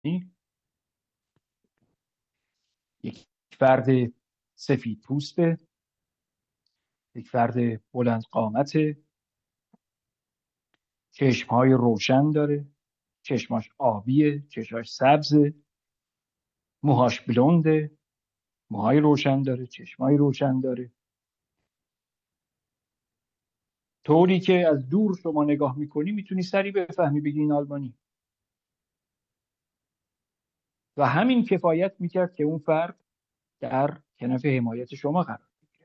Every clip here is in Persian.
یک فرد سفید پوسته، یک فرد بلند قامته، چشمهای روشن داره، چشماش آبیه، چشماش سبزه، موهاش بلونده، موهای روشن داره، چشمای روشن داره. طوری که از دور شما نگاه میکنی میتونی سری بفهمی بگی این آلمانی. و همین کفایت میکرد که اون فرد در کنف حمایت شما قرار بگیره.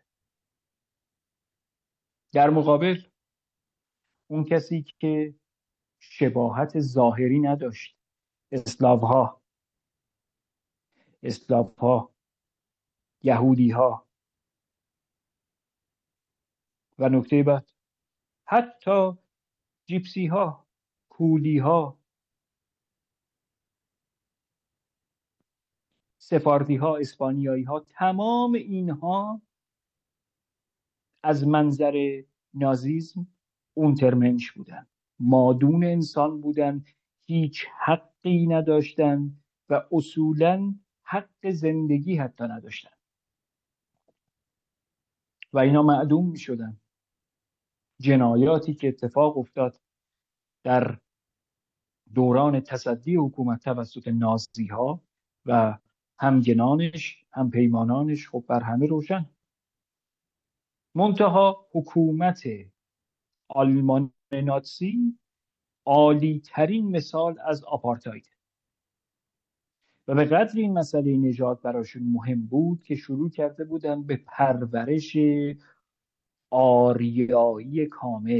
در مقابل اون کسی که شباهت ظاهری نداشت، اسلاوها، یهودیها، و نکته بعد حتی جیپسی ها، کولی ها، سفاردی ها، اسپانیایی ها، تمام اینها از منظر نازیسم اونترمنش بودن، مادون انسان بودن، هیچ حقی نداشتن و اصولاً حق زندگی حتی نداشتن و اینا معدوم می شدن. جنایاتی که اتفاق افتاد در دوران تصدی حکومت توسط نازی ها و همگنانش، هم پیمانانش، خب بر همه روشن. منتها حکومت آلمان نازی عالی ترین مثال از آپارتاید و به قدر این مسئله نژاد براشون مهم بود که شروع کرده بودن به پرورش آریایی کامل.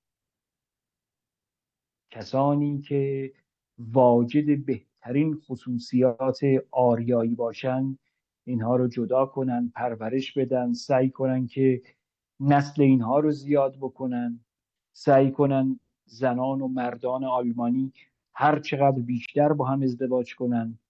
کسانی که واجد بهترین خصوصیات آریایی باشن اینها رو جدا کنن، پرورش بدن، سعی کنن که نسل اینها رو زیاد بکنن، سعی کنن زنان و مردان آلمانی هر چقدر بیشتر با هم ازدواج کنن،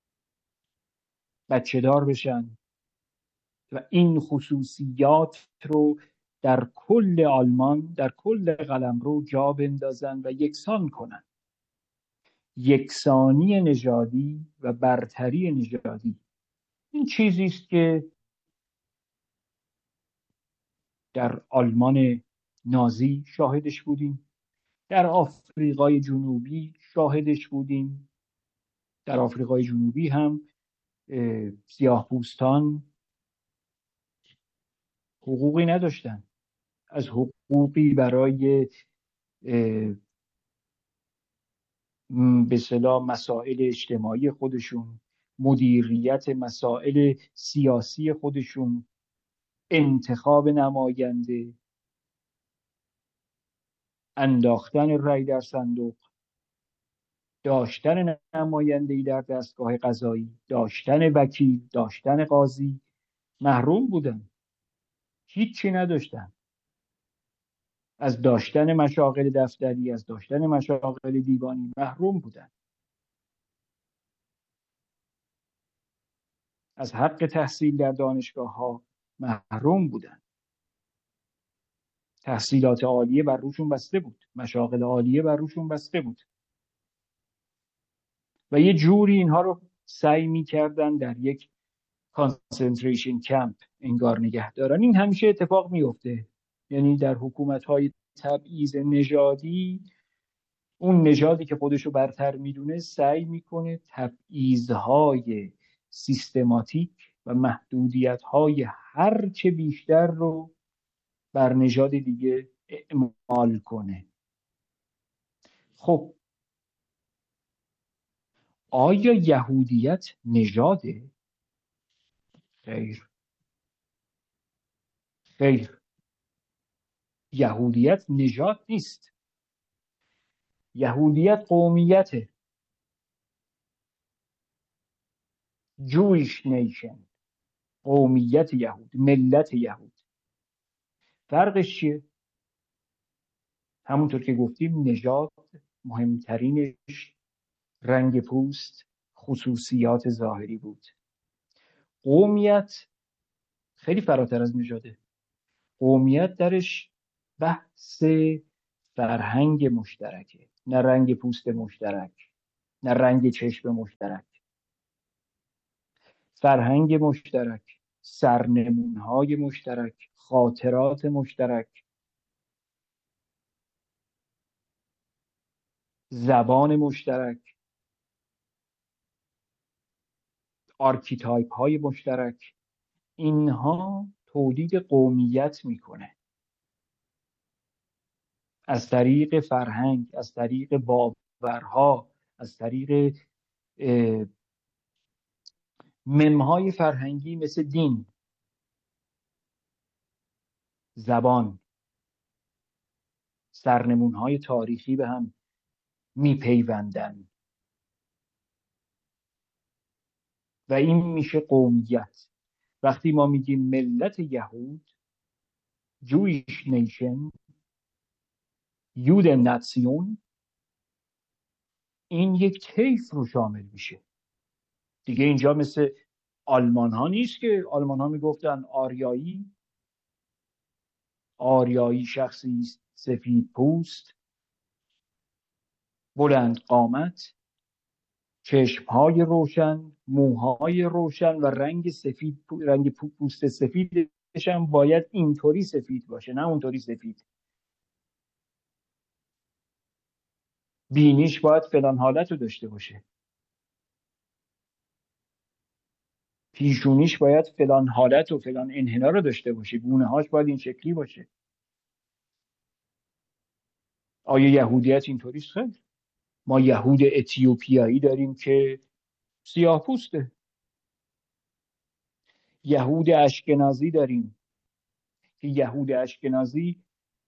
بچه دار بشن و این خصوصیات رو در کل آلمان، در کل قلمرو جا بندازن و یکسان کنن. یکسانی نژادی و برتری نژادی این چیزی است که در آلمان نازی شاهدش بودیم، در آفریقای جنوبی شاهدش بودیم. در آفریقای جنوبی هم سیاه‌پوستان حقوقی نداشتن، از حقوقی برای به اصطلاح مسائل اجتماعی خودشون، مدیریت مسائل سیاسی خودشون، انتخاب نماینده، انداختن رأی در صندوق، داشتن نماینده‌ای در دستگاه قضایی، داشتن وکیل، داشتن قاضی، محروم بودن، هیچی نداشتن. از داشتن مشاغل دفتری، از داشتن مشاغل دیوانی محروم بودن. از حق تحصیل در دانشگاه ها محروم بودن. تحصیلات عالیه بر روشون بسته بود، مشاغل عالیه بر روشون بسته بود و یه جوری اینها رو سعی می‌کردن در یک کانسنتریشن کمپ انگار نگه دارن. این همیشه اتفاق میفته، یعنی در حکومت‌های تبعیض نژادی اون نژادی که خودشو برتر میدونه سعی میکنه تبعیض‌های سیستماتیک و محدودیت‌های هر چه بیشتر رو بر نژاد دیگه اعمال کنه. خب آیا یهودیت نژاده؟ خیر، خیر، یهودیت نژاد نیست. یهودیت قومیته. Jewish nation، قومیت یهود، ملت یهود. فرقش چیه؟ همونطور که گفتیم نژاد مهمترینش رنگ پوست، خصوصیات ظاهری بود. قومیت خیلی فراتر از نژاده. قومیت درش بحث فرهنگ مشترکه، نه رنگ پوست مشترک. نه رنگ چشم مشترک، فرهنگ مشترک، سرنمونهای مشترک، خاطرات مشترک، زبان مشترک، آرکیتایپ های مشترک. اینها تولید قومیت میکنه از طریق فرهنگ، از طریق باورها، از طریق ممهای فرهنگی مثل دین، زبان، سرنمونهای تاریخی به هم میپیوندن و این میشه قومیت. وقتی ما میگیم ملت یهود، Jewish nation، یودن ناسیون، این یک طیف رو شامل میشه دیگه. اینجا مثل آلمان ها نیست که آلمان ها میگفتن آریایی. آریایی شخصی سفید پوست، بلند قامت، چشمهای روشن، موهای روشن و رنگ سفید، رنگ پوست سفیدش هم باید اینطوری سفید باشه، نه اونطوری سفید. بینیش باید فلان حالت رو داشته باشه، پیشونیش باید فلان حالت و فلان انحنا رو داشته باشه، گونه هاش باید این شکلی باشه. آیا یهودیت اینطوری است؟ خیر. ما یهود اتیوپیایی داریم که سیاه پوسته، یهود اشکنازی داریم که یهود اشکنازی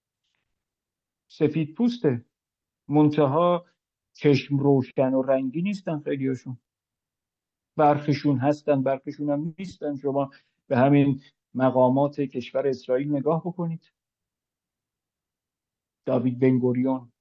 سفید پوسته، منتها چشم روشن و رنگی نیستن خیلیاشون. برخشون هستن، برخشون هم نیستن. شما به همین مقامات کشور اسرائیل نگاه بکنید. داوید بن گوریون،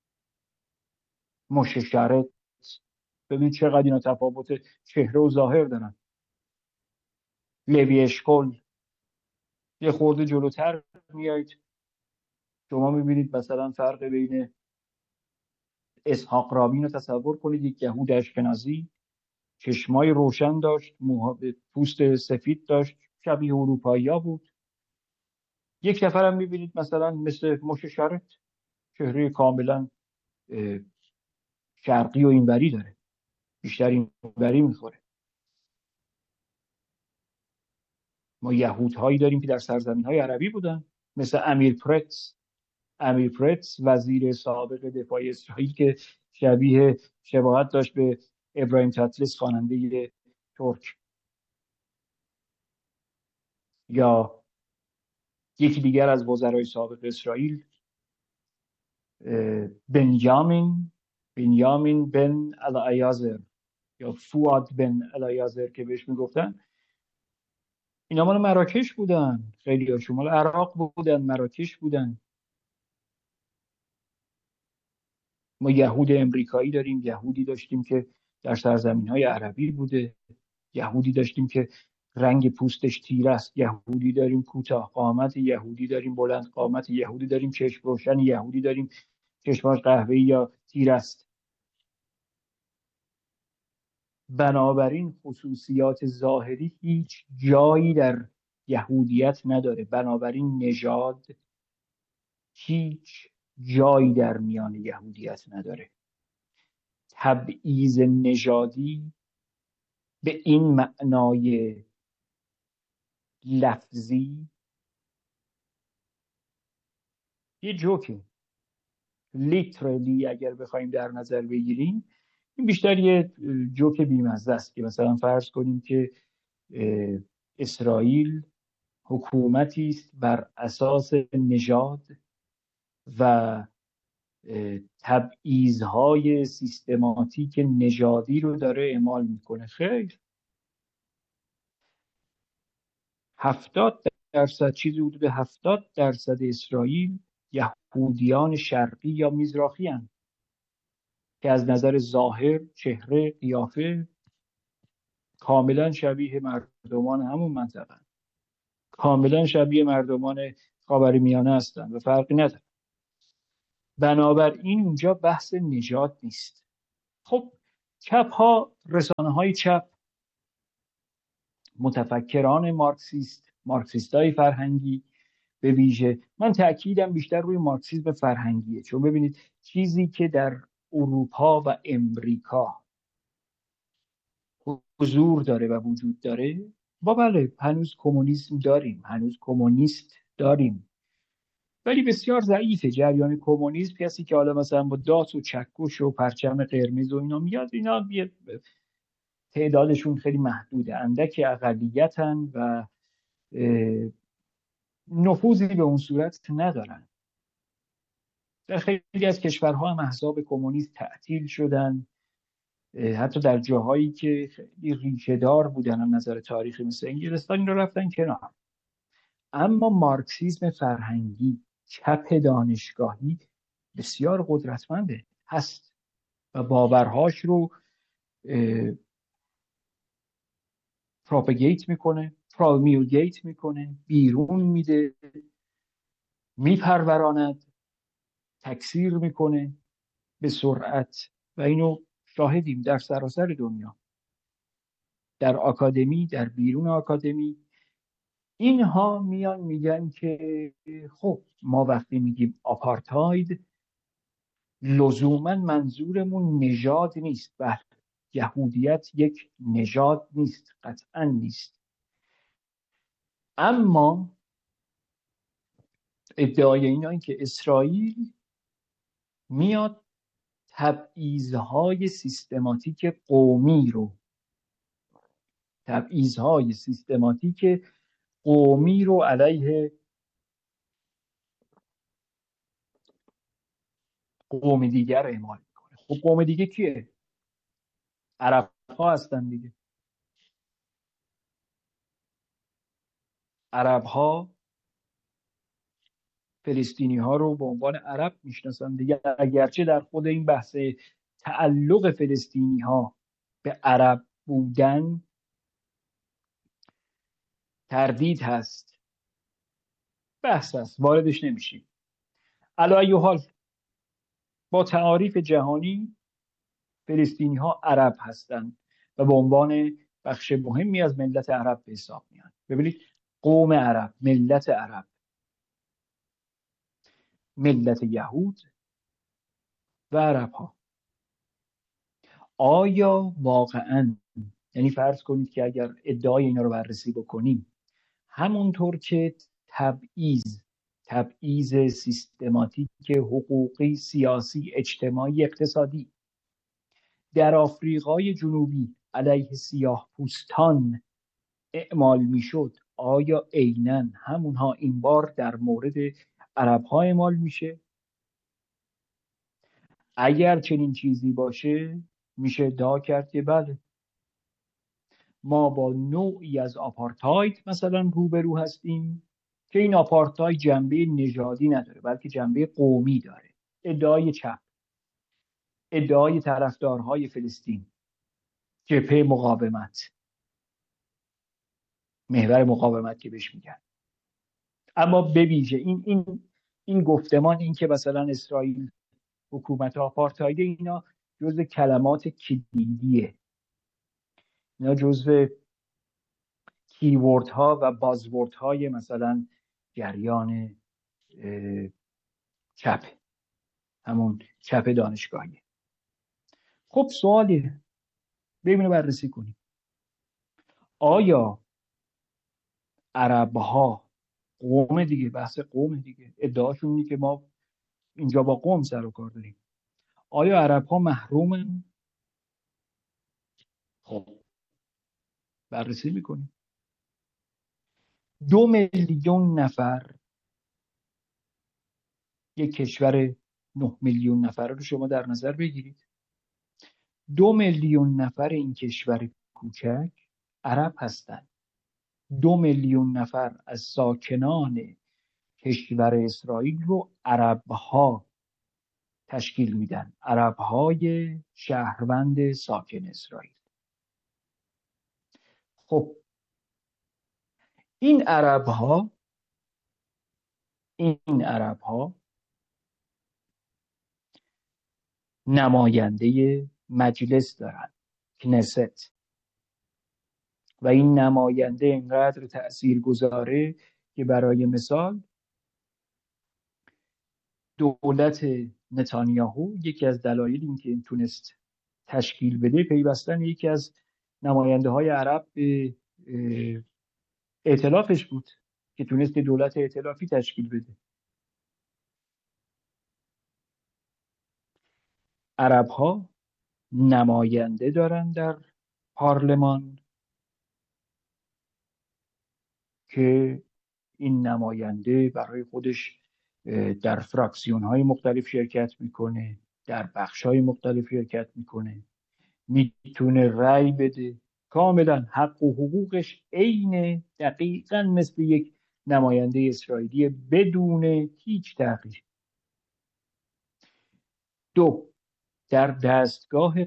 موشه شرت، ببینید چقدر اینا تفاوت چهره و ظاهر دارن. لوی اشکل، یه خورده جلوتر میایید شما میبینید مثلا فرق بین اسحاق رابین رو تصور کنید، یک یهود اشکنازی، چشمای روشن داشت، پوست سفید داشت، شبیه اروپایی ها بود. یک نفر هم میبینید مثلا مثل موشه شرت، چهره کاملا شرقی و اینوری داره، بیشتر اینوری میخوره. ما یهودهایی داریم که در سرزمین های عربی بودن، مثل امیر پرتز، وزیر سابق دفاع اسرائیل که شباهت داشت به ابراهیم تطلس خواننده ترک. یا یکی دیگر از وزرای سابق اسرائیل، بنیامین بن الایازر یا فواد بن الایازر که بهش میگفتن، اینا مال مراکش بودن، خیلی هاشون مال عراق بودن، مراکش بودن. ما یهود امریکایی داریم، یهودی داشتیم که در سرزمین های عربی بوده، یهودی داشتیم که رنگ پوستش تیره است، یهودی داریم کوتاه قامت، یهودی داریم بلند قامت، یهودی داریم چشم روشن، یهودی داریم چشماش قهوه‌ای یا تیره است. بنابراین خصوصیات ظاهری هیچ جایی در یهودیت نداره. بنابراین نژاد هیچ جایی در میان یهودیت نداره. تبعیض نژادی به این معنای لفظی یه جوکه، لیترلی اگر بخوایم در نظر بگیریم، این بیشتر یه جوک بیمزه است که مثلا فرض کنیم که اسرائیل حکومتی است بر اساس نژاد و تبعیض‌های سیستماتیک نژادی رو داره اعمال میکنه. خیر، 70%، چیزی حدود 70% اسرائیل یهودیان شرقی یا میزراخی هستند که از نظر ظاهر، چهره، قیافه کاملا شبیه مردمان همون منطقه، کاملا شبیه مردمان خاورمیانه هستند و فرقی نداره. بنابراین اونجا بحث نژاد نیست. خب چپ ها، رسانه های چپ، متفکران مارکسیست های فرهنگی به ویژه، من تأکیدم بیشتر روی مارکسیسم فرهنگیه، چون ببینید چیزی که در اروپا و امریکا حضور داره و وجود داره، بله هنوز کمونیسم داریم، هنوز کمونیست داریم، ولی بسیار ضعیفه جریان کمونیسم. کسی که حالا مثلا با داس و چکش و پرچم قرمز و اینا میاد، اینا تعدادشون خیلی محدوده، اندک اقلیتن و نفوذی به اون صورت ندارن. در خیلی از کشورها هم احزاب کمونیست تعطیل شدن، حتی در جاهایی که خیلی ریشه‌دار بودن از نظر تاریخی مثل انگلستان این رو رفتن کنار. اما مارکسیسم فرهنگی، چپ دانشگاهی بسیار قدرتمنده هست و باورهاش رو پروپاگیت میکنه، پرومیولگیت میکنه، بیرون میده، میپروراند، تکثیر میکنه به سرعت و اینو شاهدیم در سراسر دنیا، در آکادمی، در بیرون آکادمی. اینها میان میگن که خب ما وقتی میگیم آپارتاید لزوما منظورمون نژاد نیست، بله یهودیت یک نژاد نیست، قطعا نیست، اما ادعای اینا این که اسرائیل میاد تبعیض‌های سیستماتیک قومی رو، تبعیض‌های سیستماتیک قومی رو علیه قوم دیگر اعمال میکنه. خب قوم دیگه کیه؟ عرب ها هستن دیگه. عرب ها فلسطینی ها رو به عنوان عرب میشناسن دیگه، اگرچه در خود این بحث تعلق فلسطینی ها به عرب بودن تردید هست، بحث هست، واردش نمیشیم. علی ای حال با تعاریف جهانی فلسطینی ها عرب هستند و به عنوان بخش مهمی از ملت عرب به حساب میان. ببینید قوم عرب، ملت عرب، ملت یهود و عرب ها، آیا واقعا، یعنی فرض کنید که اگر ادعای اینا رو بررسی بکنیم، همونطور که تبعیض سیستماتیک حقوقی، سیاسی، اجتماعی، اقتصادی در آفریقای جنوبی علیه سیاه پوستان اعمال میشد، آیا عیناً همونها این بار در مورد عرب ها اعمال میشه؟ اگر چنین چیزی باشه میشه ادعا کرد که بله ما با نوعی از آپارتاید مثلا روبرو هستیم که این آپارتاید جنبه نژادی نداره بلکه جنبه قومی داره. ادعای چپ، ادعای طرفدارهای فلسطین، جبهه مقاومت، محور مقاومت که بهش میگن. اما به ویژه این گفتمان، این که مثلا اسرائیل حکومت آپارتاید، اینا جزء کلمات کلیدیه، اینا جزء کیورد ها و بازورد های مثلا جریان چپ، همون چپ دانشگاهی. خب سوالی ببینیم بررسی کنیم، آیا عرب ها، قوم دیگه، بحث قوم دیگه، ادعاشون اینه که ما اینجا با قوم سر و کار داریم، آیا عرب ها محرومن؟ خب بررسی میکنیم. 2 میلیون نفر، یک کشور 9 میلیون نفر رو شما در نظر بگیرید، 2 میلیون نفر این کشور کوچک عرب هستند. 2 میلیون نفر از ساکنان کشور اسرائیل رو عرب ها تشکیل میدن، عرب های شهروند ساکن اسرائیل. خب این عرب ها نماینده مجلس دارن، کنست و این نماینده اینقدر تأثیر گذاره که برای مثال دولت نتانیاهو یکی از دلایل این که تونست تشکیل بده پیوستن یکی از نماینده های عرب به ائتلافش بود که تونست دولت ائتلافی تشکیل بده. عرب ها نماینده دارن در پارلمان که این نماینده برای خودش در فراکسیون های مختلف شرکت میکنه، در بخش های مختلف شرکت میکنه، میتونه رأی بده، کاملا حق و حقوقش عین دقیقا مثل یک نماینده اسرائیلی بدون هیچ تغییر. دو، در دستگاه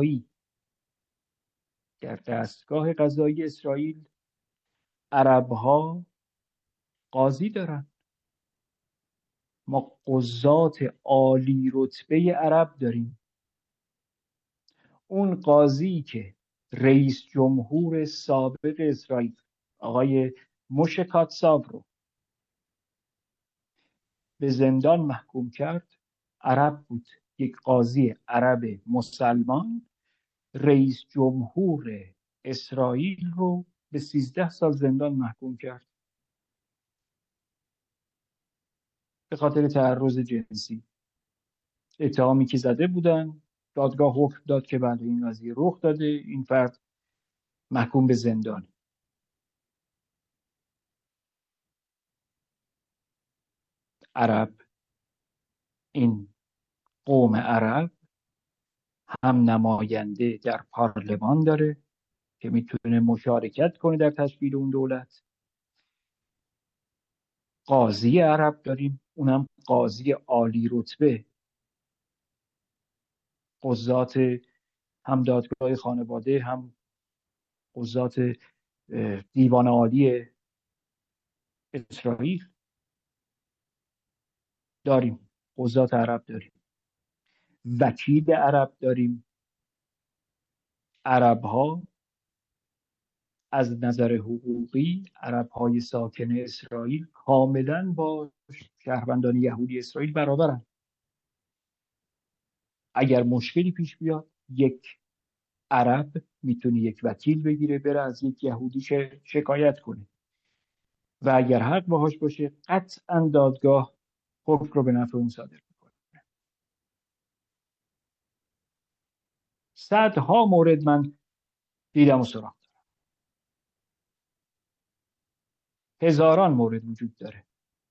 قضایی اسرائیل عربها قاضی دارن. ما قضات عالی رتبه عرب داریم. اون قاضی که رئیس جمهور سابق اسرائیل آقای موشه کاتساو رو به زندان محکوم کرد عرب بود. یک قاضی عرب مسلمان رئیس جمهور اسرائیل رو به 13 سال زندان محکوم کرد به خاطر تعرض جنسی. اتهامی که زده بودن، دادگاه حکم داد که بله این قضیه رخ داده، این فرد محکوم به زندان. عرب، این قوم عرب هم نماینده در پارلمان داره که میتونه مشارکت کنه در تشکیل اون دولت. قاضی عرب داریم، اونم قاضی عالی رتبه. قضات هم دادگاه خانواده هم قضات دیوان عالی اسرائیل داریم. قضات عرب داریم، وکیل عرب داریم. عرب ها از نظر حقوقی، عرب های ساکن اسرائیل کاملا با شهروندان یهودی اسرائیل برابرن. اگر مشکلی پیش بیاد یک عرب میتونه یک وکیل بگیره بره از یک یهودی شکایت کنه و اگر حق باهاش باشه قطعا دادگاه حکم رو به نفع اون صادر میکنه. صدها مورد من دیدم و سراغ دارم. هزاران مورد وجود داره.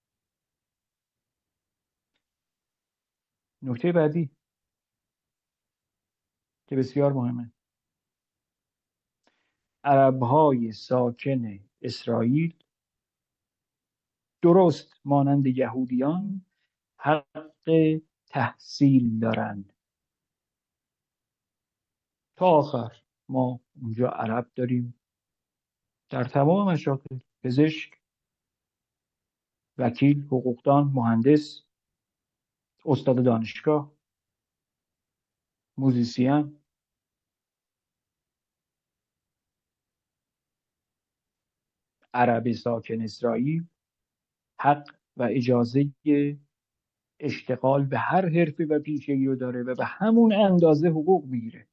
نکته بعدی که بسیار مهمه، عربهای ساکن اسرائیل درست مانند یهودیان حق تحصیل دارند. تا آخر ما اونجا عرب داریم در تمام مشاغل، پزشک، وکیل، حقوقدان، مهندس، استاد دانشگاه، موزیسین. عرب ساکن اسرائیل حق و اجازه اشتغال به هر حرفه و پیشه‌ای رو داره و به همون اندازه حقوق میگیره.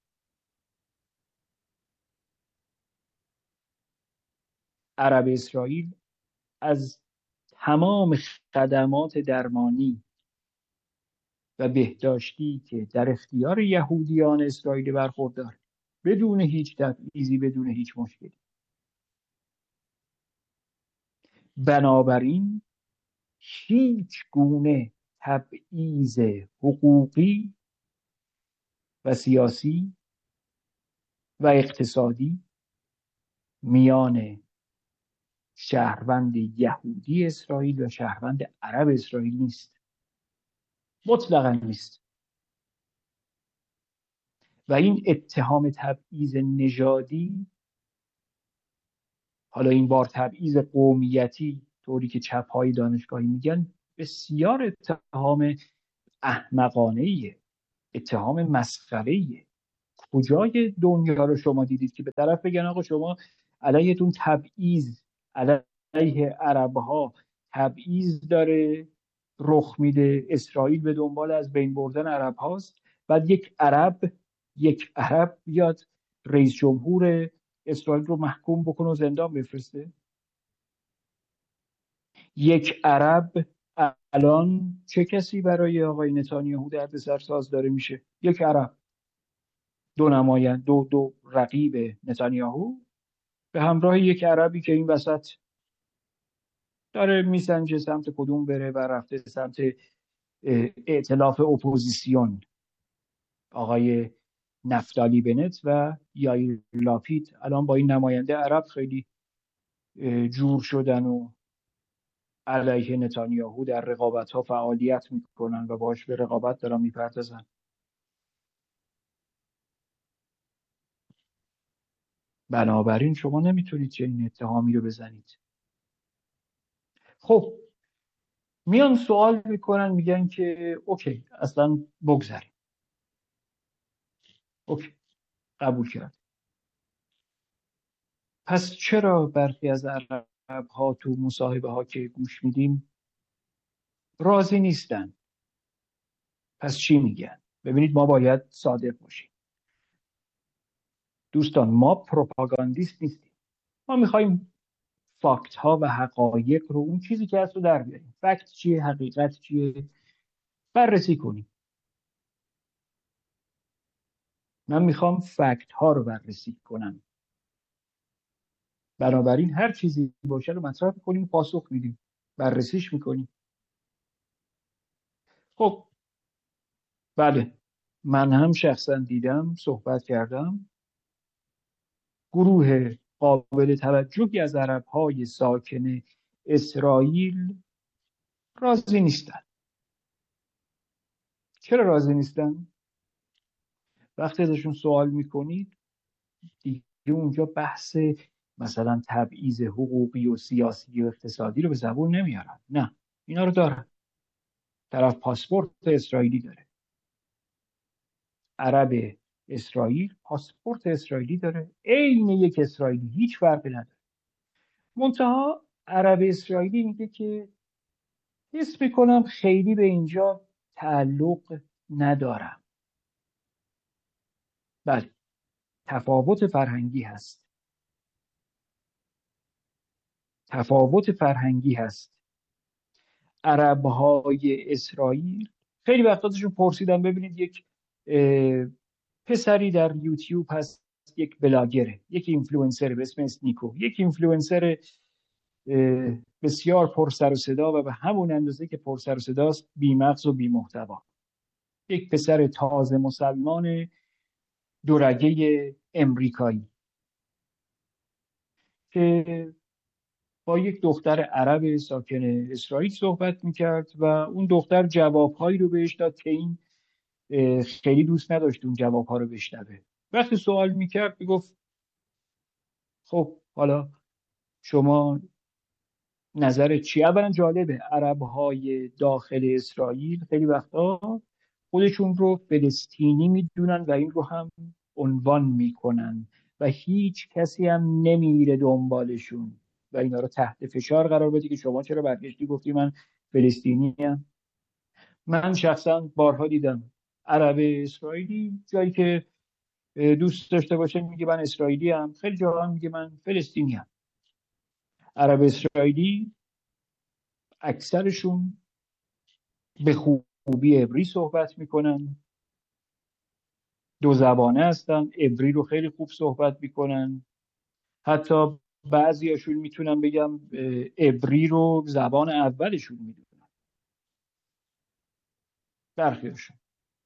عرب اسرائیل از تمام خدمات درمانی و بهداشتی که در اختیار یهودیان اسرائیل برخوردار بدون هیچ تبعیضی، بدون هیچ مشکلی. بنابراین هیچ گونه تبعیض حقوقی و سیاسی و اقتصادی میان شهروند یهودی اسرائیل و شهروند عرب اسرائیل نیست، مطلقا نیست. و این اتهام تبعیض نژادی، حالا این بار تبعیض قومیتی طوری که چپ‌های دانشگاهی میگن، بسیار اتهام احمقانه‌ایه، اتهام مسخره‌ایه. کجای دنیا رو شما دیدید که به طرف بگن آقا شما علیهتون تبعیض، علیه عربها تبعیض داره رخ میده، اسرائیل به دنبال از بین بردن عرب هاست، بعد یک عرب بیاد رئیس جمهور اسرائیل رو محکوم بکنه و زندان بفرسته؟ یک عرب الان چه کسی برای آقای نتانیاهو دردسرساز داره میشه؟ یک عرب، دو رقیب نتانیاهو به همراه یک عربی که این وسط داره میسنجه سمت کدوم بره و رفته سمت ائتلاف اپوزیسیون، آقای نفتالی بنت و یایر لاپید الان با این نماینده عرب خیلی جور شدن و علیه نتانیاهو در رقابت ها فعالیت میکنن و باش به رقابت دارن میپردازن. بنابراین شما نمیتونید چنین اتهامی رو بزنید. خب میان سوال میکنن، میگن که اوکی اصلا بگذاریم، اوکی قبول کرد، پس چرا برخی از عرب ها تو مصاحبه ها که گوش میدیم راضی نیستن؟ پس چی میگن؟ ببینید ما باید صادق باشیم دوستان، ما پروپاگاندیست نیستیم، ما میخوایم فاکت ها و حقایق رو، اون چیزی که هست رو در بیاریم. فکت چیه، حقیقت چیه، بررسی کنیم. من میخوام فکت ها رو بررسی کنم، بنابراین هر چیزی باشه رو مطرح کنیم، پاسخ میدیم، بررسیش میکنیم. خب بله، من هم شخصا دیدم، صحبت کردم، گروه قابل توجهی از عرب‌های ساکن اسرائیل راضی نیستن. چرا راضی نیستن؟ وقتی ازشون سوال میکنید دیگه اونجا بحث مثلا تبعیض حقوقی و سیاسی و اقتصادی رو به زبون نمیارن. نه، اینا رو دارن. طرف پاسپورت اسرائیلی داره، عرب اسرائیل پاسپورت اسرائیلی داره، عین یک اسرائیلی، هیچ فرقی نداره. منتها عرب اسرائیلی میگه که حس میکنم خیلی به اینجا تعلق ندارم. بله، تفاوت فرهنگی هست، تفاوت فرهنگی هست. عربهای اسرائیل خیلی وقتاتشون پرسیدم، ببینید یک پسری در یوتیوب هست، یک بلاگره، یک اینفلوئنسر به اسم اسنیکو، یک اینفلوئنسر بسیار پر سر و صدا و به همون اندازه که پر سر و صداست بی‌مغز و بی‌محتوا. یک پسر تازه مسلمان دورگه امریکایی که با یک دختر عرب ساکن اسرائیل صحبت میکرد و اون دختر جوابهایی رو بهش داد که این خیلی دوست نداشت اون جوابها رو بشنوه. وقتی سوال میکرد میگفت خب حالا شما نظرت چیه؟ اولا جالبه عربهای داخل اسرائیل خیلی وقتا خودشون رو فلسطینی میدونن و این رو هم عنوان میکنن و هیچ کسی هم نمیره دنبالشون و اینا رو تحت فشار قرار بده که شما چرا برگشتی گفتی من فلسطینی ام. من شخصا بارها دیدم عرب اسرائیلی جایی که دوست داشته باشه میگه من اسرائیلی ام، خیلی جاها میگه من فلسطینی ام. عرب اسرائیلی اکثرشون به خوبی عبری صحبت میکنن، دو زبانه هستن، عبری رو خیلی خوب صحبت میکنن، حتی بعضیاشون میتونم بگم عبری رو زبان اولشون میدونن. برخیاشون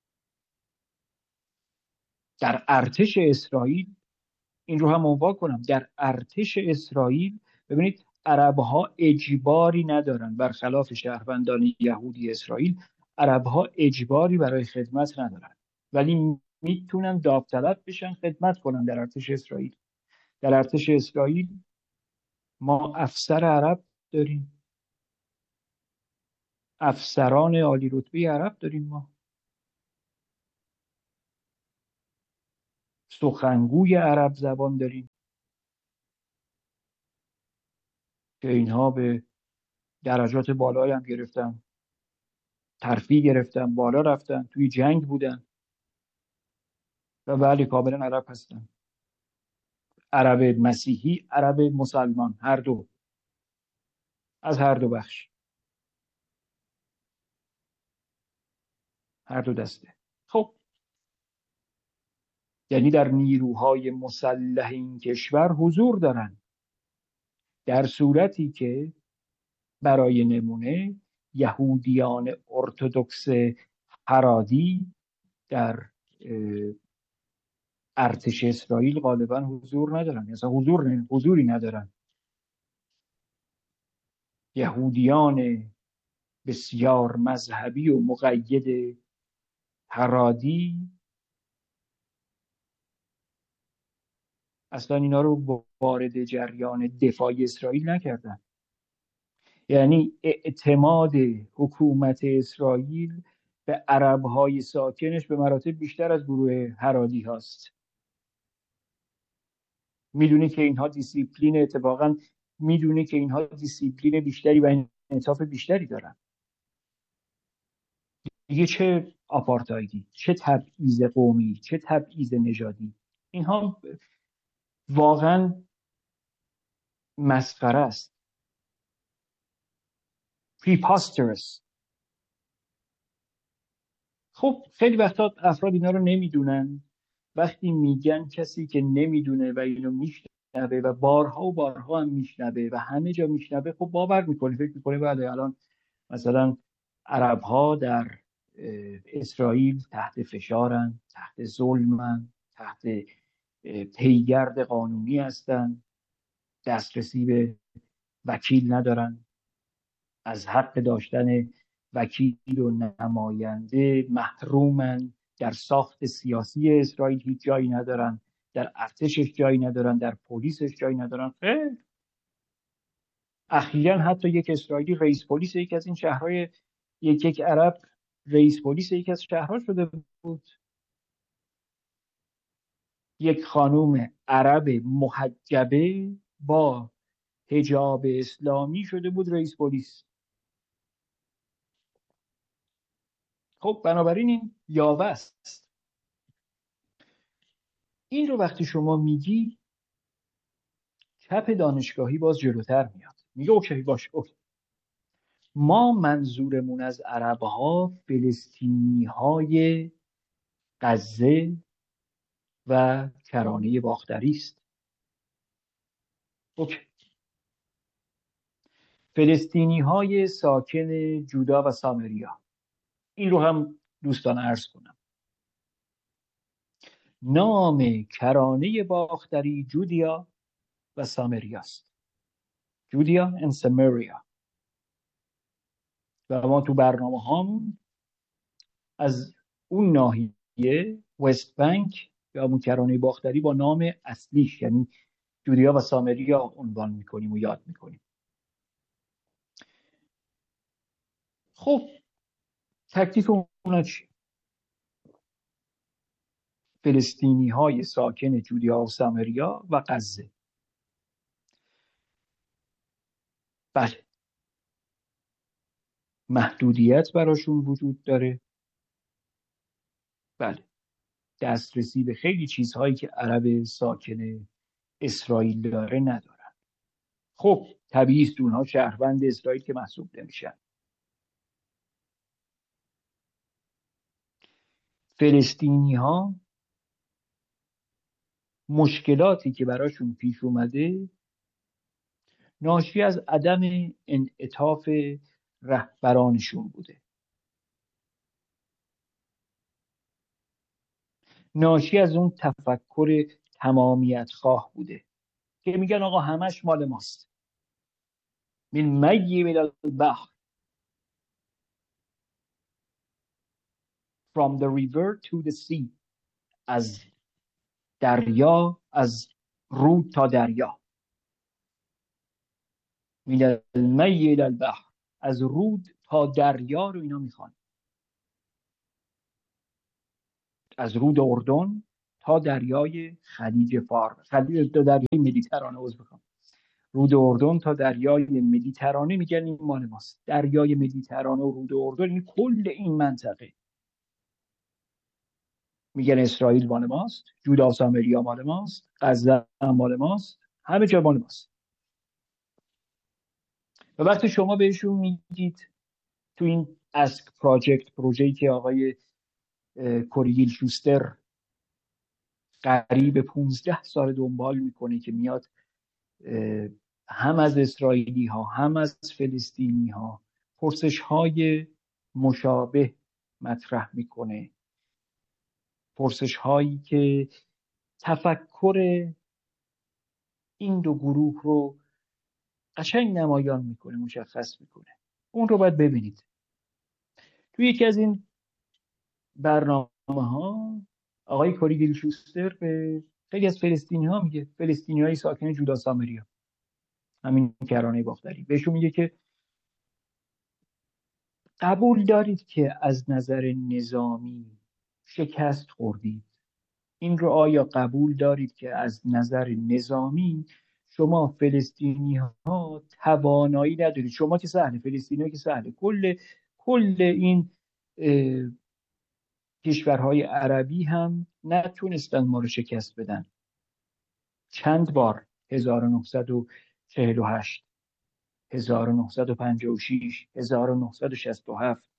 در ارتش اسرائیل، این رو هم عنوان کنم، در ارتش اسرائیل ببینید عربها اجباری ندارن، برخلاف شهروندان یهودی اسرائیل عربها اجباری برای خدمت ندارن، ولی میتونن داوطلب بشن خدمت کنن در ارتش اسرائیل. در ارتش اسرائیل ما افسر عرب داریم، افسران عالی رتبه عرب داریم. ما سخنگوی عرب زبان داریم که اینها به درجات بالایی هم گرفتن، ترفیع گرفتن، بالا رفتن، توی جنگ بودن و بله کاملا عرب هستن. عرب مسیحی، عرب مسلمان، هر دو، از هر دو بخش، هر دو دسته. خب یعنی در نیروهای مسلح این کشور حضور دارن، در صورتی که برای نمونه یهودیان ارتدوکس هرادی در ارتش اسرائیل غالبا حضور ندارن، مثلا حضوری ندارن. یهودیان بسیار مذهبی و مقید هرادی اصلا اینا رو وارد جریان دفاع اسرائیل نکردن. یعنی اعتماد حکومت اسرائیل به عربهای ساکنش به مراتب بیشتر از گروه هرادی هاست. میدونه که اینها دیسیپلین، اتفاقا میدونه که اینها دیسیپلین بیشتری و انصاف بیشتری دارن. دیگه چه آپارتایدی، چه تبعیض قومی، چه تبعیض نژادی، اینها واقعا مسخره است. preposterous. خب خیلی وقتا افراد اینا رو نمیدونن. وقتی میگن کسی که نمیدونه و اینو میشنوه و بارها و بارها هم میشنوه و همه جا میشنوه، خب باور میکنه، فکر میکنه بله الان مثلا عرب ها در اسرائیل تحت فشارن، تحت ظلمن، تحت پیگرد قانونی هستن، دسترسی به وکیل ندارن، از حق داشتن وکیل و نماینده محرومن، در ساخت سیاسی اسرائیل هیچ جایی ندارن، در ارتشش جایی ندارن، در پلیسش جایی ندارن. خیلی اخیراً حتی یک اسرائیلی رئیس پلیس یکی از این شهرهای، یک عرب رئیس پلیس یکی از شهرها شده بود. یک خانوم عرب محجبه با حجاب اسلامی شده بود رئیس پلیس. خب بنابراین این یاوه است. این رو وقتی شما میگی، چپ دانشگاهی باز جلوتر میاد، میگه اوکی باش، اوکی. ما منظورمون از عربها فلسطینی های غزه و کرانه باختری است. اوکی. فلسطینی های ساکن جودا و سامریا، این رو هم دوستان عرض کنم. نام کرانه باختری جودیا و سامریا است. جودیا and سامریا. و ما تو برنامه هامون از اون ناحیه وست بانک یا اون کرانه باختری با نام اصلیش یعنی جودیا و سامریا عنوان میکنیم و یاد میکنیم. خب تکلیف اونا چی؟ فلسطینی های ساکن جودیا و سامریا و غزه. بله محدودیت براشون وجود داره. بله دسترسی به خیلی چیزهایی که عرب ساکن اسرائیل داره ندارن. خب طبیعی است اونها شهروند اسرائیل که محسوب نمیشن. فلسطینی ها مشکلاتی که براشون پیش اومده ناشی از عدم انعطاف رهبرانشون بوده، ناشی از اون تفکر تمامیت خواه بوده که میگن آقا همش مال ماست. من می من البحر from the river to the sea. از دریا، از رود تا دریا. من المی الى البحر، از رود تا دریا رو اینا میخوان. از رود اردن تا دریای خلیج فارس، تا دریای مدیترانه، رود اردن تا دریای مدیترانه میگن این مال ماست. دریای مدیترانه و رود اردن، این کل این منطقه میگن اسرائیل مال ماست، جودا و سامریا مال ماست، غزه مال ماست، همه جا مال ماست. و وقتی شما بهشون میگید تو این اسک پراجکت، پروژه‌ای که آقای کوریگیل شوستر قریب 15 سال دنبال میکنه که میاد هم از اسرائیلی ها هم از فلسطینی ها پرسش های مشابه مطرح میکنه، پرسش هایی که تفکر این دو گروه رو قشنگ نمایان میکنه، مشخص میکنه. اون رو باید ببینید. توی یکی از این برنامه ها آقای کوریگیل شوستر به خیلی از فلسطینی ها میگه، فلسطینی های ساکن جودا سامریا، همین کرانه باختری، بهشون میگه که قبول دارید که از نظر نظامی شکست خوردید؟ این رو آیا قبول دارید که از نظر نظامی شما فلسطینی ها توانایی ندارید؟ شما که سهله، فلسطینی ها که سهله، کل این کشورهای عربی هم نتونستن ما رو شکست بدن. چند بار 1948 1956 1967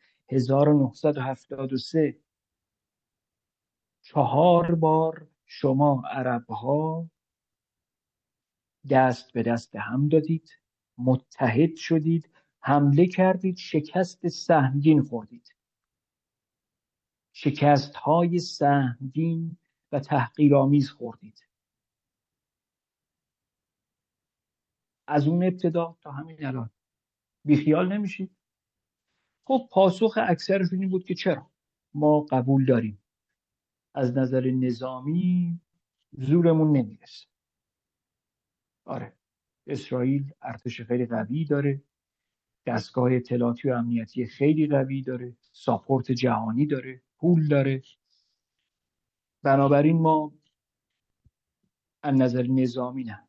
1973 4 بار شما عرب ها دست به دست هم دادید، متحد شدید، حمله کردید، شکست سهمگین خوردید، شکست های سهمگین و تحقیرآمیز خوردید. از اون ابتدا تا همین الان بیخیال نمیشید؟ خب پاسخ اکثرشون این بود که چرا؟ ما قبول داریم از نظر نظامی زورمون نمیرسه. آره، اسرائیل ارتش خیلی قوی داره، دستگاه اطلاعاتی و امنیتی خیلی قوی داره، ساپورت جهانی داره، پول داره، بنابراین ما از نظر نظامی نه.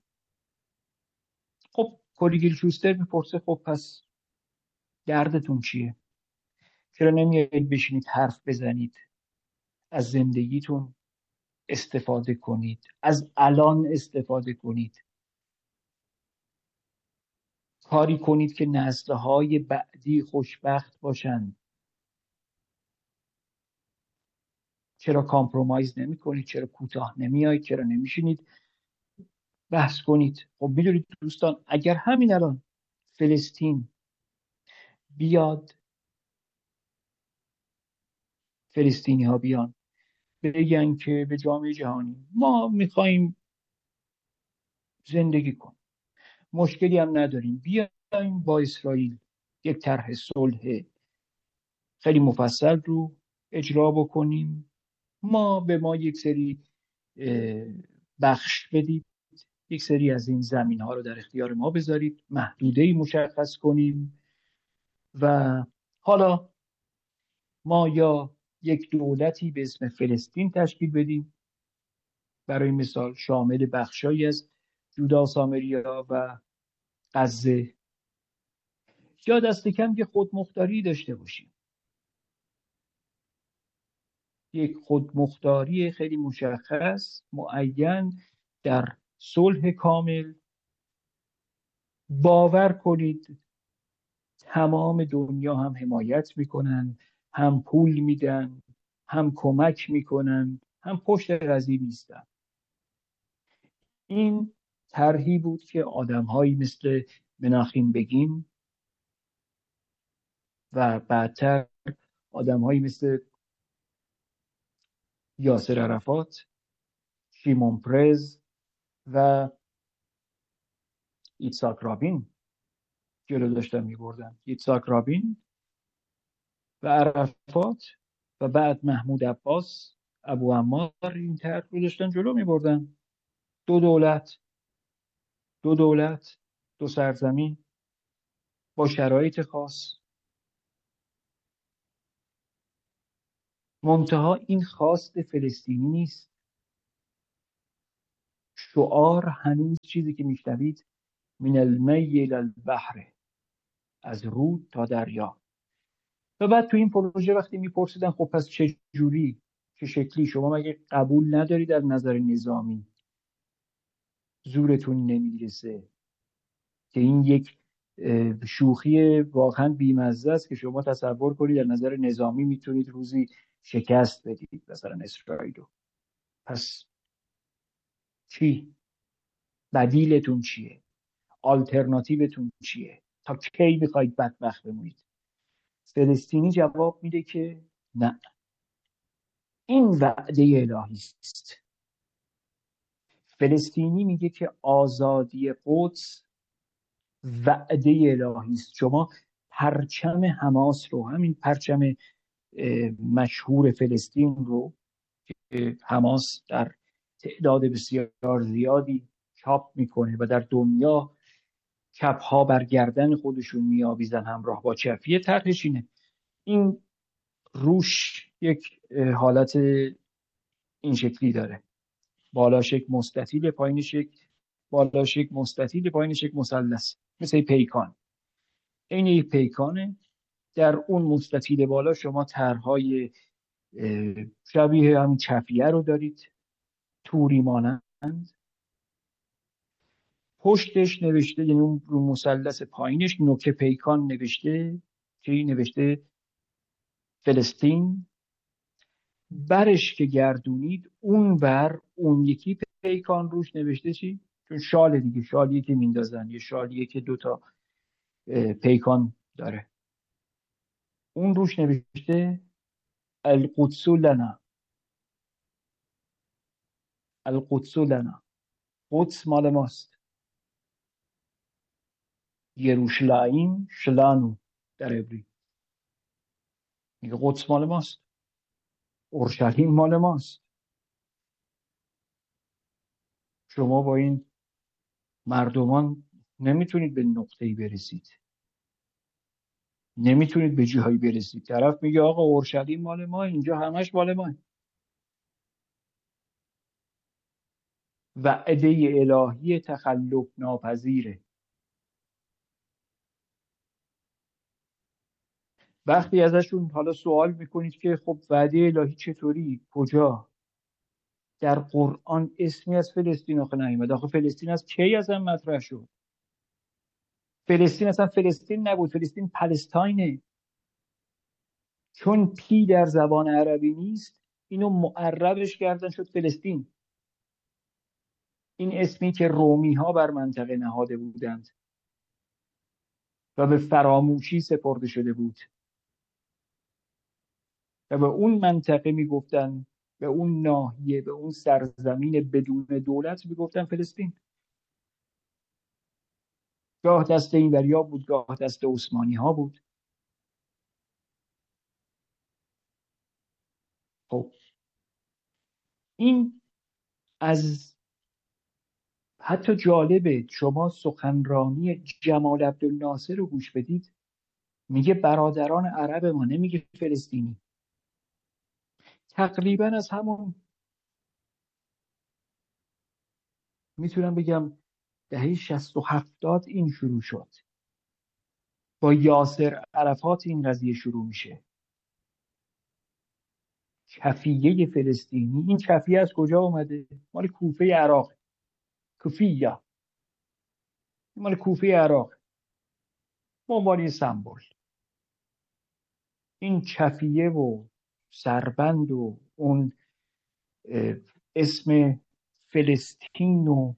خب کوریگیل شوستر میپرسه خب پس دردتون چیه؟ چرا نمیایید بشینید حرف بزنید، از زندگیتون استفاده کنید، از الان استفاده کنید، کاری کنید که نسل‌های بعدی خوشبخت باشن؟ چرا کامپرومایز نمی کنید؟ چرا کوتاه نمیایید؟ چرا نمیشینید بحث کنید؟ خب میدونید دوستان، اگر همین الان فلسطین بیاد، فلسطینی ها بیان بگن که به جامعه جهانی ما میخوایم زندگی کنیم، مشکلی هم نداریم، بیایم با اسرائیل یک طرح صلح خیلی مفصل رو اجرا بکنیم، به ما یک سری بخش بدید، یک سری از این زمین ها رو در اختیار ما بذارید، محدوده‌ای مشخص کنیم و حالا ما یا یک دولتی به اسم فلسطین تشکیل بدیم، برای مثال شامل بخشایی از جودا سامریا و غزه، یا دست کم که خودمختاری داشته باشیم، یک خودمختاری خیلی مشخص معین در صلح کامل. باور کنید تمام دنیا هم حمایت میکنن، هم پول میدن، هم کمک میکنن، هم پشت قضیه نیستن. این طرحی بود که آدمهایی مثل مناخیم بگین و بعدتر آدمهایی مثل یاسر عرفات، شیمون پرز و ایتساک رابین جلو داشتن میبردن. ایتساک رابین و عرفات و بعد محمود عباس، ابو عمار، این طرح رو داشتن جلو میبردن. دو دولت، دو سرزمین با شرایط خاص. منتها این خواست فلسطینی نیست، شعار هنوز چیزی که میشنوید من المی الی البحر، از رود تا دریا. و بعد تو این پروژه وقتی میپرسیدن خب پس چه جوری، چه شکلی، شما مگه قبول ندارید از نظر نظامی، زورتون نمیرسه، که این یک شوخی واقعا بیمزه است که شما تصور کنید در نظر نظامی میتونید روزی شکست بدید مثلا اسرائیل رو، پس چی؟ بدیلتون چیه؟ آلترناتیوتون چیه؟ تا کی میخواید بدبخت بمونید؟ فلسطینی جواب میده که نه، این وعده الهی است. فلسطینی میگه که آزادی قدس وعده الهی است. شما پرچم حماس رو، همین پرچم مشهور فلسطین رو که حماس در تعداد بسیار زیادی چاپ میکنه و در دنیا کپها بر گردن خودشون میآویزن همراه با چفیه، طرحش اینه. این روش یک حالت این شکلی داره، بالاش یک مستطیل، پایینش یک بالاش یک مستطیل، پایینش یک مثلث، مثل پیکان، این یک پیکانه. در اون مستطیل بالا شما طرحهای شبیه همین چفیه رو دارید، توری مانند. پشتش نوشته، یعنی اون رو مثلث پایینش نوک پیکان نوشته، چی نوشته؟ فلسطین. برش که گردونید اون بر اون یکی پیکان روش نوشته چی؟ چون شال دیگه، شالیه که میندازن، یه شالیه که دوتا پیکان داره، اون روش نوشته القدس لنا، القدس لنا، قدس مال ماست. یروشلایم شلانو در عبری میگه قدس مال ماست، اورشلیم مال ماست. شما با این مردمان نمیتونید به نقطه‌ای برسید، نمیتونید به جایی برسید. طرف میگه آقا اورشلیم مال ما، اینجا همش مال ما. وعده الهی تخلف ناپذیره. وقتی ازشون حالا سوال میکنید که خب وعده الهی چطوری، کجا، در قرآن اسمی از فلسطین آخه نیومد. آخه فلسطین از کی اصلا مطرح شد؟ فلسطین اصلا فلسطین نبود، فلسطین پلستاینه. چون پی در زبان عربی نیست، اینو معربش کردن شد فلسطین. این اسمی که رومی ها بر منطقه نهاده بودند و به فراموشی سپرده شده بود و به اون منطقه میگفتن، به اون ناحیه، به اون سرزمین بدون دولت میگفتن فلسطین. گاه دست این وریا بود، گاه دست عثمانی ها بود. خب این از حتی جالبه، شما سخنرانی جمال عبدالناصر رو گوش بدید، میگه برادران عرب ما، نمیگه فلسطینی. تقریبا از همون میتونم بگم دهه 60 و 70 این شروع شد. با یاسر عرفات این قضیه شروع میشه. کفیه فلسطینی، این کفیه از کجا اومده؟ مال کوفه عراق، کوفیه، مال کوفه عراق، به عنوان سمبل. این کفیه و سربند و اون اسم فلسطین و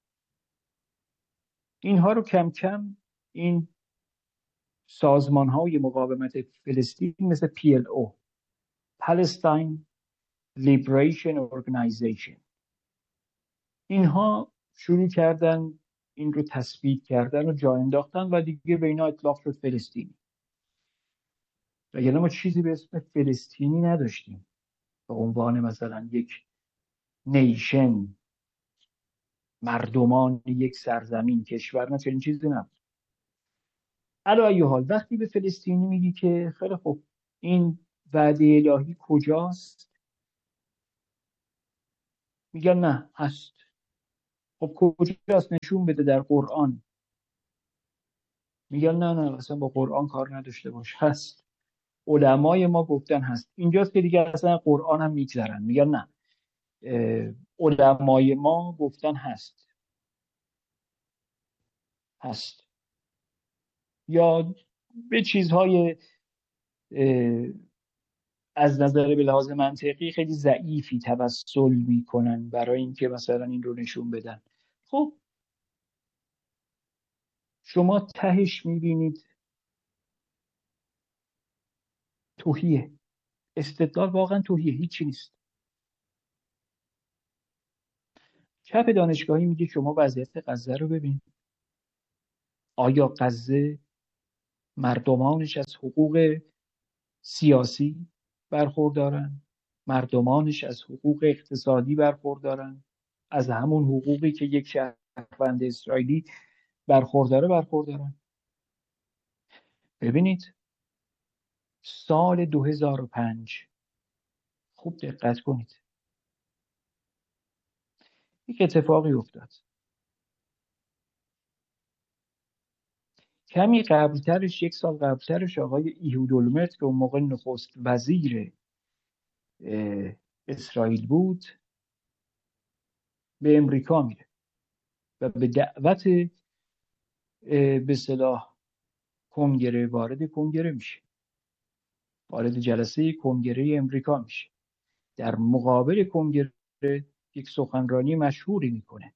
اینها رو کم کم این سازمان های مقاومت فلسطین مثل PLO، Palestine Liberation Organization، اینها شروع کردن این رو تثبیت کردن و جا انداختن و دیگه به اینا اطلاق شد فلسطینی. و یعنی ما چیزی به اسم فلسطینی نداشتیم به عنوان مثلا یک نیشن، مردمان یک سرزمین، کشور، نه چنین چیزی نبود. علی ای حال وقتی به فلسطینی میگی که خیلی خوب این وعده الهی کجاست، میگن نه هست. خب کجاست؟ نشون بده در قرآن. میگن نه نه اصلا با قرآن کار نداشته باش. هست، علمای ما گفتن هست. اینجاست که دیگه اصلا قرآن هم میگذرن، میگن نه علمای ما گفتن هست. یا به چیزهای از نظر به لحاظ منطقی خیلی ضعیفی توسل میکنن برای اینکه مثلا این رو نشون بدن. خب شما تهش میبینید توهیه. استدلال واقعا توهیه، هیچی نیست. چپ دانشگاهی میگه شما وضعیت غزه رو ببین. آیا غزه مردمانش از حقوق سیاسی برخوردارن؟ مردمانش از حقوق اقتصادی برخوردارن؟ از همون حقوقی که یک شهروند اسرائیلی برخوردارن؟ ببینید سال 2005 خوب دقت کنید، یک اتفاقی افتاد. کمی قبلترش، یک سال قبلترش، آقای ایهود اولمرت که اون موقع نخست وزیر اسرائیل بود به امریکا میره و به دعوت به اصطلاح کنگره وارد کنگره میشه، وارد جلسه کنگره امریکا میشه. در مقابل کنگره یک سخنرانی مشهوری میکنه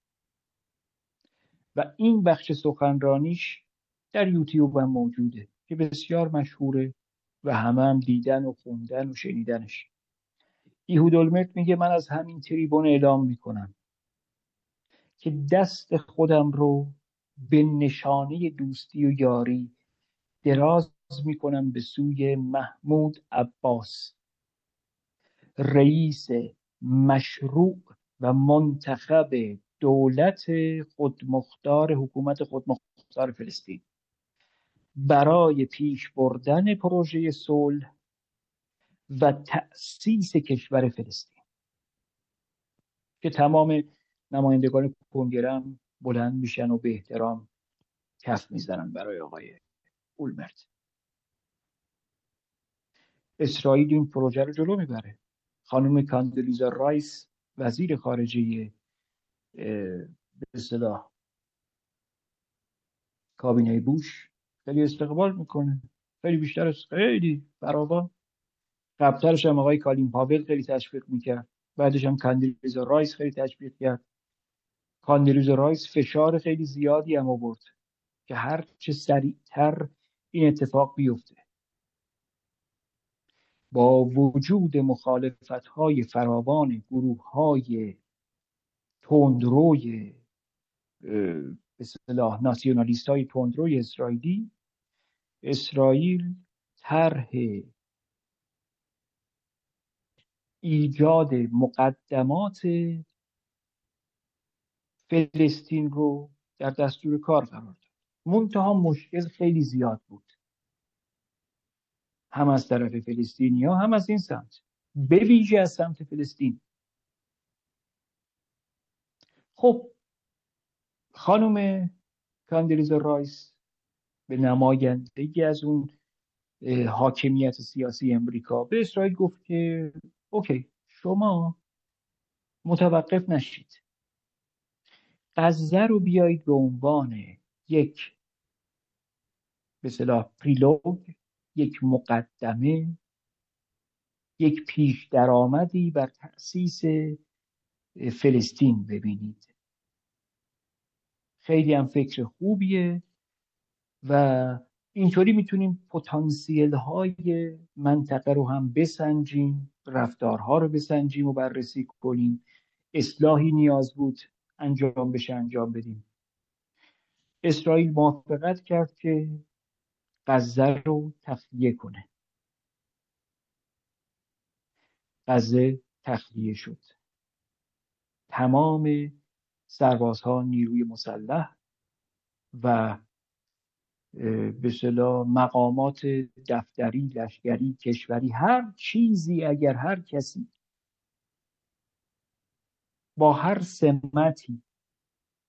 و این بخش سخنرانیش در یوتیوب هم موجوده که بسیار مشهوره و همه هم دیدن و خوندن و شنیدنش. ایهود اولمرت میگه من از همین تریبون اعلام میکنم که دست خودم رو به نشانه دوستی و یاری دراز میکنم به سوی محمود عباس، رئیس مشروع و منتخب دولت خودمختار، حکومت خودمختار فلسطین، برای پیش بردن پروژه صلح و تأسیس کشور فلسطین. که تمام نمایندگان کنگره هم بلند میشن و به احترام کف میزنن برای آقای اولمرت. اسرائیل این پروژه رو جلو میبره. خانم کاندلیزا رایس وزیر خارجه به اصطلاح کابینه بوش خیلی استقبال میکنه، خیلی بیشتر از خیلی فراوان. قبلترش هم آقای کالین پاول خیلی تشویق میکرد، بعدش هم کاندلیزا رایس خیلی تشویق کرد. کاندلیزا رایس فشار خیلی زیادی هم آورد که هر چه سریعتر این اتفاق بیفته. با وجود مخالفت‌های فراوان گروه‌های تندروی به اصطلاح ناسیونالیست‌های تندروی اسرائیل طرح ایجاد مقدمات فلسطین رو در دستور کار قرار داد. منتها مشکل خیلی زیاد بود، هم از طرف فلسطینی‌ها هم از این سمت، به ویژه از سمت فلسطین. خب خانم کاندلیزا رایس به نمایندگی از اون حاکمیت سیاسی امریکا به اسرائیل گفت که اوکی شما متوقف نشید، غزه رو بیایید به عنوان یک به اصطلاح پریلوگ، یک مقدمه، یک پیش درآمدی بر تأسیس فلسطین ببینید. خیلی هم فکر خوبیه و اینطوری میتونیم پتانسیل های منطقه رو هم بسنجیم، رفتارها رو بسنجیم و بررسی کنیم. اصلاحی نیاز بود انجام بدیم. اسرائیل موافقت کرد که غزه رو تخلیه کنه. غزه تخلیه شد. تمام سربازها، نیروی مسلح و به اصطلاح مقامات دفتری، لشکری، کشوری، هر چیزی، اگر هر کسی با هر سمتی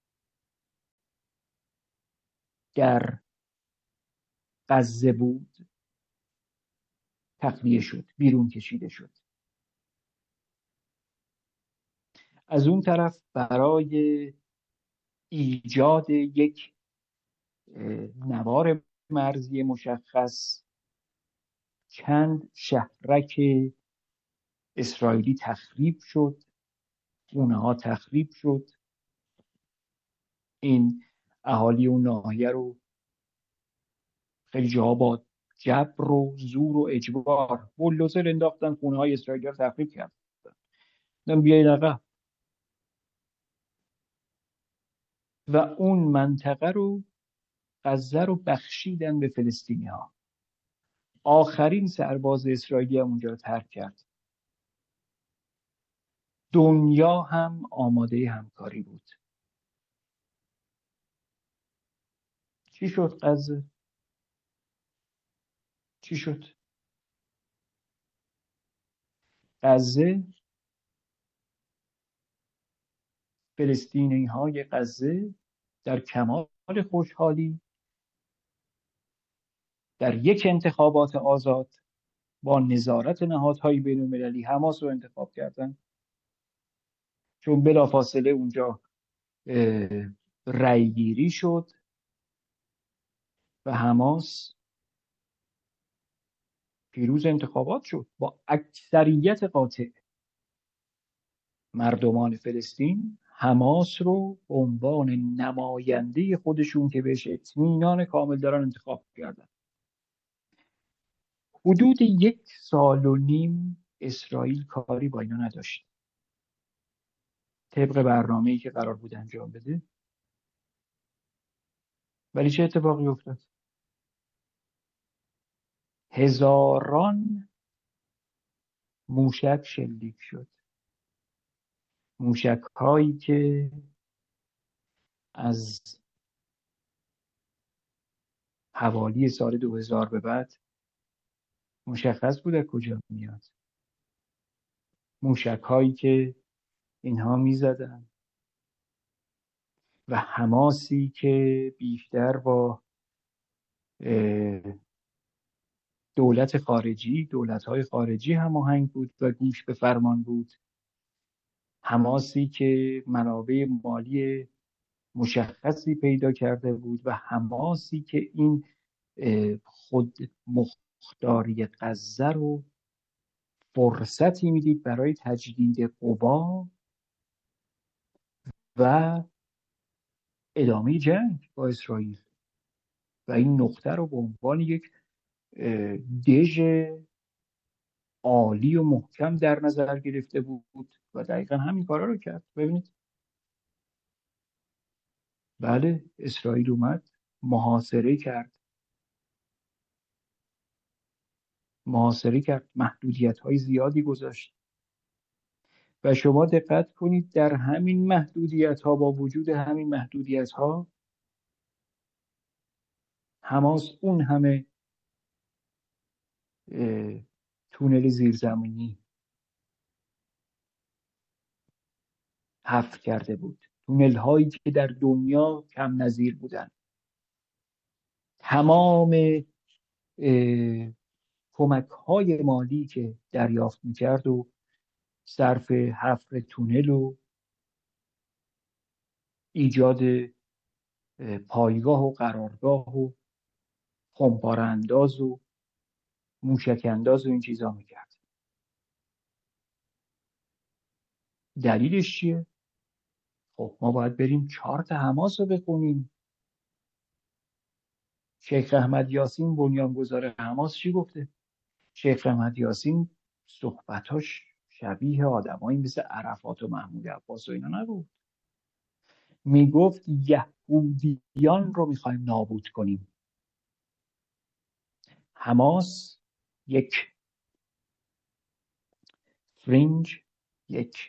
در غزه بود تخلیه شد، بیرون کشیده شد. از اون طرف برای ایجاد یک نوار مرزی مشخص چند شهرک اسرائیلی تخریب شد، خونه ها تخریب شد. این اهالی اون ناحیه رو خیلی جاها با جبر و زور و اجبار بولدوزر انداختن، خونه های اسرائیلی رو تخریب کردن. بیایید عقب. و اون منطقه رو، غزه رو بخشیدن به فلسطینی ها. آخرین سرباز اسرائیلی هم اونجا رو ترک کرد. دنیا هم آماده همکاری بود. چی شد غزه؟ چی شد؟ غزه، فلسطینی های غزه در کمال خوشحالی در یک انتخابات آزاد با نظارت نهادهای بین المللی حماس رو انتخاب کردن، چون بلافاصله اونجا رأی گیری شد و حماس پیروز انتخابات شد با اکثریت قاطع. مردمان فلسطین حماس رو به عنوان نماینده خودشون که بهش اطمینان کامل دارن انتخاب کردن. حدود 1.5 سال اسرائیل کاری با اینا نداشت طبق برنامه‌ای که قرار بود انجام بده. ولی چه اتفاقی افتاد؟ هزاران موشک شلیک شد. موشک هایی که از حوالی سال 2000 به بعد مشخص بود از کجا میاد. موشک هایی که اینها میزدن و حماسی که بیشتر با دولت خارجی، دولت‌های خارجی هماهنگ بود و گوش به فرمان بود. حماسی که منابع مالی مشخصی پیدا کرده بود و حماسی که این خود مختاری غزه رو فرصتی میدید برای تجدید قوا و ادامه جنگ با اسرائیل و این نقطه رو به عنوان یک دژ عالی و محکم در نظر گرفته بود و دقیقا همین کارا رو کرد. ببینید، بله، اسرائیل اومد محاصره کرد، محدودیت های زیادی گذاشت و شما دقت کنید در همین محدودیت ها، با وجود همین محدودیت ها، حماس اون همه تونل زیرزمینی حفر کرده بود، تونل هایی که در دنیا کم نظیر بودن. تمام کمک های مالی که دریافت میکرد و صرف حفر تونل و ایجاد پایگاه و قرارگاه و خمپاره انداز و موشک انداز و این چیزا میکرد. دلیلش چیه؟ خب ما باید بریم چارت حماس رو بخونیم. شیخ احمد یاسین بنیانگذار حماس چی گفته؟ شیخ احمد یاسین صحبتاش شبیه آدمایی مثل عرفات و محمود عباس و اینا نبود. میگفت یهودیان رو میخوایم نابود کنیم. حماس یک فرنج، یک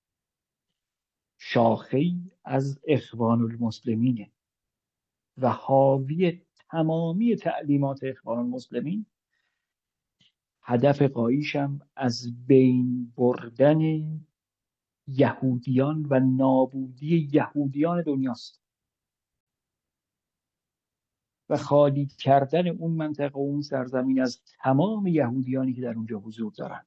شاخه‌ای از اخوان المسلمینه و حاوی تمامی تعلیمات اخوان المسلمین. هدف قاییشم از بین بردن یهودیان و نابودی یهودیان دنیاست. و خالی کردن اون منطقه و اون سرزمین از تمام یهودیانی که در اونجا حضور دارن.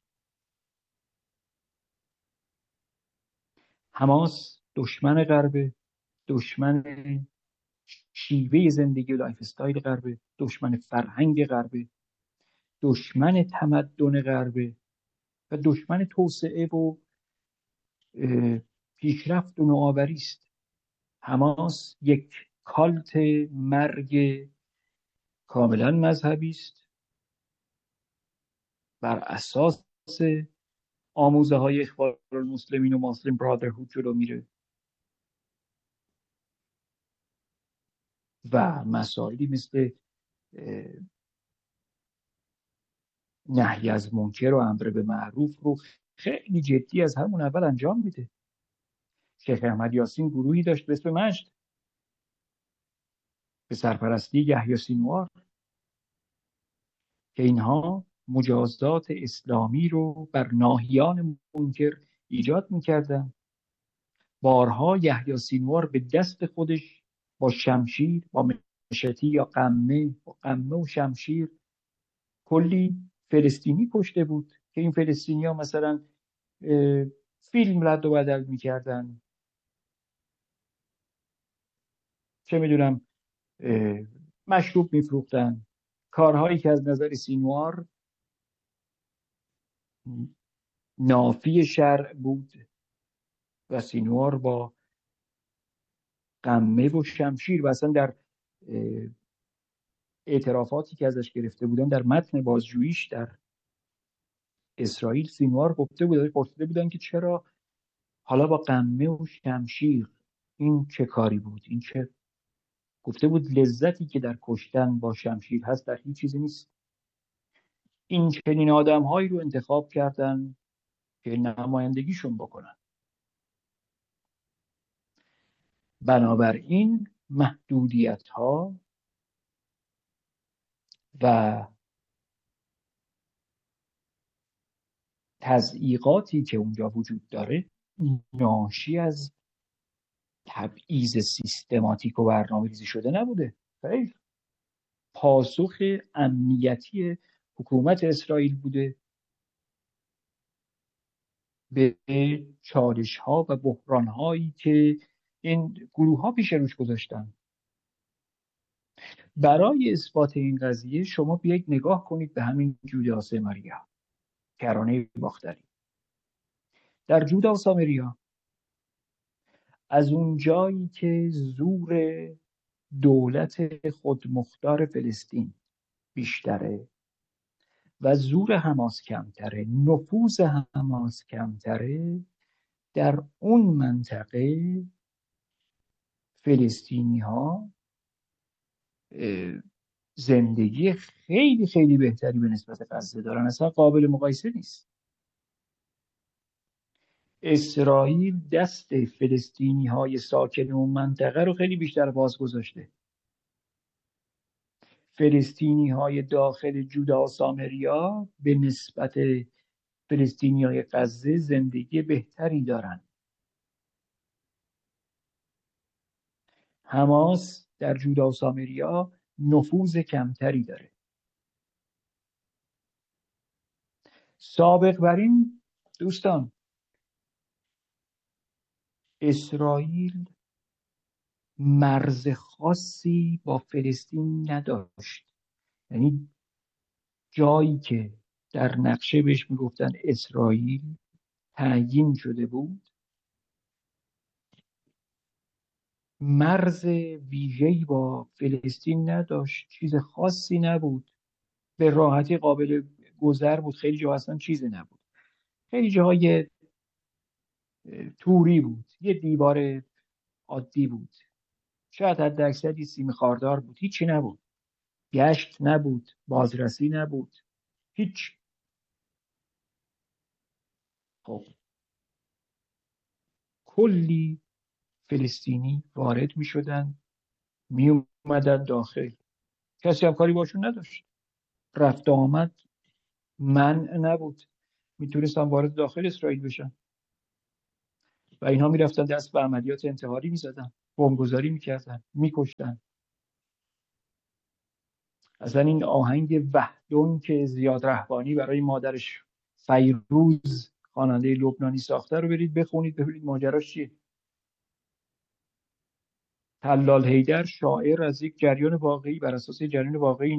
حماس دشمن غربه، دشمن شیوه زندگی و لایف استایل غربه، دشمن فرهنگ غربه، دشمن تمدن غربه و دشمن توسعه و پیشرفت و نوآوری است. حماس یک کالت مرگ کاملا مذهبی است، بر اساس آموزه های اخوان المسلمین و مسلم برادرهود جلو میره و مسائلی مثل نهی از منکر و امر به معروف رو خیلی جدی از همون اول انجام میده. شیخ احمد یاسین گروهی داشت به اسم مجد به سرپرستی یحیی سینوار که اینها مجازات اسلامی رو بر ناهیان منکر ایجاد میکردن. بارها یحیی سینوار به دست خودش با شمشیر، با مشتی یا قمه، با قمه و شمشیر کلی فلسطینی کشته بود که این فلسطینی ها مثلا فیلم رد و بدل میکردن، چه میدونم مشروب میفروختن، کارهایی که از نظر سینوار نافی شرع بود و سینوار با قمه و شمشیر و اصلا در اعترافاتی که ازش گرفته بودن در متن بازجوییش در اسرائیل سینوار گفته بودن که چرا حالا با قمه و شمشیر، این چه کاری بود؟ این چه؟ گفته بود لذتی که در کشتن با شمشیر هست در هیچ چیزی نیست. این چنین آدم‌هایی رو انتخاب کردن که نمایندگیشون بکنن. بنابراین محدودیت‌ها و تضییقاتی که اونجا وجود داره ناشی از تبعیض سیستماتیک و برنامه‌ریزی شده نبوده. خیر، پاسخ امنیتی حکومت اسرائیل بوده به چالش‌ها و بحران‌هایی که این گروه‌ها پیش روش گذاشتن. برای اثبات این قضیه شما بیایید نگاه کنید به همین جودا و سامریا، کرانه باختری. در جودا و سامریا از اون جایی که زور دولت خودمختار فلسطین بیشتره و زور حماس کمتره، نفوذ حماس کمتره، در اون منطقه فلسطینی ها زندگی خیلی خیلی بهتری به نسبت غزه دارن، اصلا قابل مقایسه نیست. اسرائیل دست فلسطینی های ساکن اون منطقه رو خیلی بیشتر باز گذاشته. فلسطینی های داخل جودا و سامریا به نسبت فلسطینی های غزه زندگی بهتری دارن. حماس در جودا و سامریا نفوذ کمتری داره. سابق بر این دوستان اسرائیل مرز خاصی با فلسطین نداشت. یعنی جایی که در نقشه بهش میگفتن اسرائیل تعیین شده بود مرز ویژه‌ای با فلسطین نداشت، چیز خاصی نبود، به راحتی قابل گذر بود. خیلی جا اصلا چیزی نبود، خیلی جاهای توری بود، یه دیوار عادی بود، شاید حد اکثری سیم خاردار بود، هیچی نبود، گشت نبود، بازرسی نبود، هیچ. خب کلی فلسطینی وارد می شدن، می اومدن داخل، کسی هم کاری باشون نداشت، رفت آمد منع نبود، میتونستن وارد داخل اسرائیل بشن و اینها میرفتن دست به عملیات انتحاری میزدن، بمبگذاری میکردن، میکشتن. اصلا این آهنگ وحدون که زیاد رحبانی برای مادرش فیروز خواننده لبنانی ساخته رو برید بخونید ببینید ماجراش چیه. طلال حیدر شاعر از یک جریان واقعی بر اساس جریان واقعی